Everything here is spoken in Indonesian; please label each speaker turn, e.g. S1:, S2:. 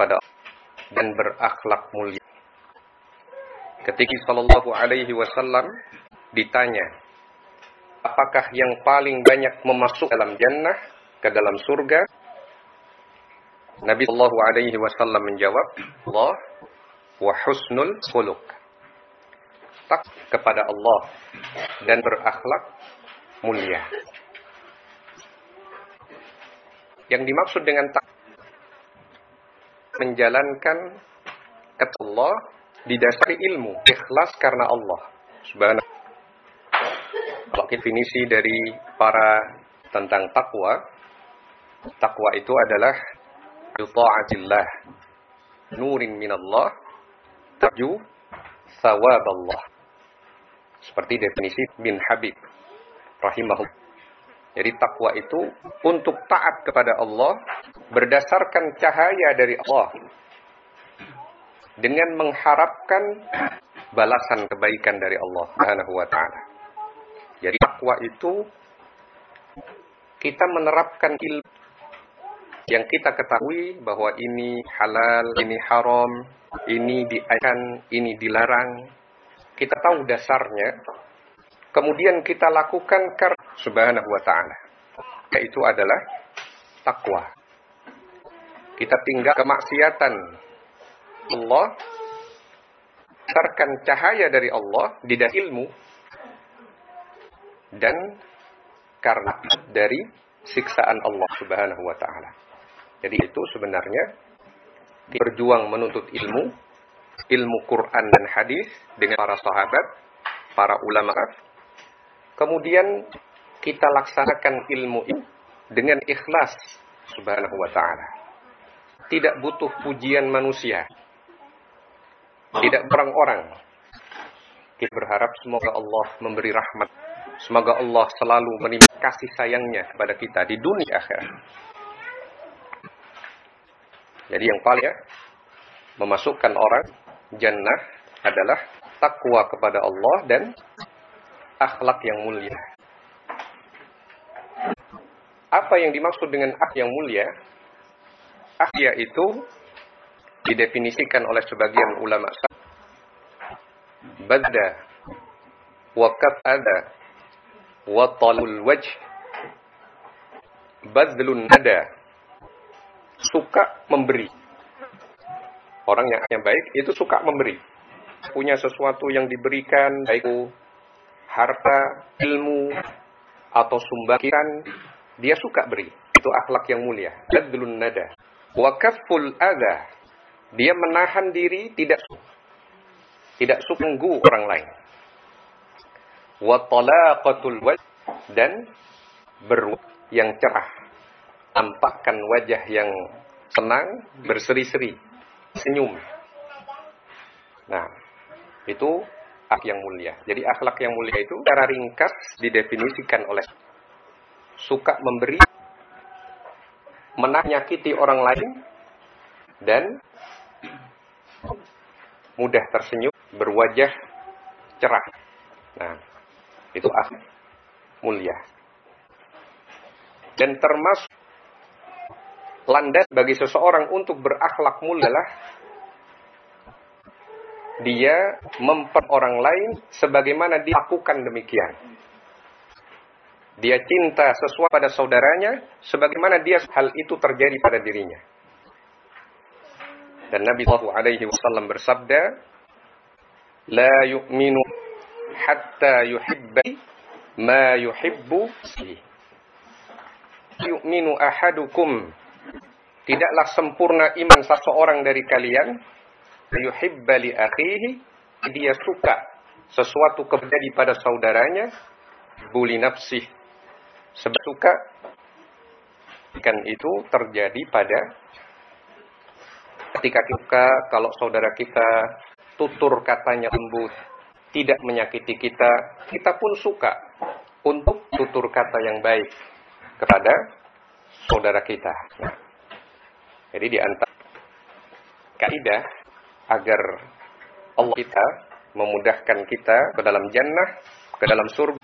S1: kepada dan berakhlak mulia. Ketika sallallahu alaihi wasallam ditanya, apakah yang paling banyak memasuk dalam jannah, ke dalam surga? Nabi sallallahu alaihi wasallam menjawab, Allah wa husnul khuluq. Tak kepada Allah dan berakhlak mulia. Yang dimaksud dengan tak menjalankan kata Allah didasari ilmu, ikhlas karena Allah Subhanahu. Kalau definisi dari para tentang takwa, takwa itu adalah ta'atillah, nurin minallah, tarju thawaballah. Seperti definisi bin Habib rahimahullah. Jadi takwa itu untuk taat kepada Allah berdasarkan cahaya dari Allah dengan mengharapkan balasan kebaikan dari Allah Subhanahu wa taala. Jadi takwa itu kita menerapkan ilmu yang kita ketahui bahwa ini halal, ini haram, ini diajarkan, ini dilarang. Kita tahu dasarnya. Kemudian kita lakukan karena Subhanahu wa ta'ala. Yaitu adalah takwa. Kita tinggal kemaksiatan Allah, berdasarkan cahaya dari Allah di dalam ilmu, dan karena dari siksaan Allah Subhanahu wa ta'ala. Jadi itu sebenarnya berjuang menuntut ilmu Quran dan hadis dengan para sahabat, para ulama. Kemudian kita laksanakan ilmu ini dengan ikhlas Subhanahu wa ta'ala. Tidak butuh pujian manusia. Tidak orang-orang. Kita berharap semoga Allah memberi rahmat. Semoga Allah selalu menimbulkan kasih sayangnya kepada kita di dunia akhirat. Jadi yang paling memasukkan orang jannah adalah takwa kepada Allah dan akhlak yang mulia. Apa yang dimaksud dengan akhlak yang mulia? Akhlak itu didefinisikan oleh sebagian ulama bada wa qada wa talul wajh badlun nada, suka memberi. Orang yang baik itu suka memberi. Punya sesuatu yang diberikan, baik itu harta, ilmu, atau sumbangan, dia suka beri. Itu akhlak yang mulia. Badlun nada. Wa kafful adha. Dia menahan diri, tidak suka mengganggu orang lain. Wa talaqatul wajh. Dan yang cerah. Tampakkan wajah yang senang, berseri-seri, senyum. Nah, itu akhlak yang mulia. Jadi akhlak yang mulia itu secara ringkas didefinisikan oleh suka memberi, menyakiti orang lain, dan mudah tersenyum, berwajah cerah. Nah, itu akhlak mulia. Dan termasuk landas bagi seseorang untuk berakhlak mulia adalah dia memper orang lain sebagaimana dia lakukan demikian. Dia cinta sesuatu pada saudaranya sebagaimana dia hal itu terjadi pada dirinya. Dan Nabi sallallahu alaihi wasallam bersabda, "La yu'minu hatta yuhibba ma yuhibbu." Yu'minu ahadukum, tidaklah sempurna iman seseorang dari kalian, yuhibba li akhihi, dia suka sesuatu terjadi pada saudaranya, buli nafsih, sebab suka kan itu terjadi pada ketika kita, kalau saudara kita tutur katanya lembut, tidak menyakiti kita, kita pun suka untuk tutur kata yang baik kepada saudara kita. Nah, jadi di antara kaidah agar Allah kita memudahkan kita ke dalam jannah, ke dalam surga,